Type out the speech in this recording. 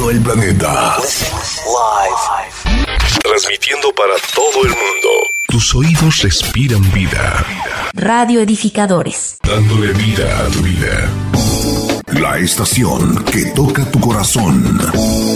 todo el planeta. Transmitiendo para todo el mundo. Tus oídos respiran vida. Radio Edificadores. Dándole vida a tu vida. La estación que toca tu corazón.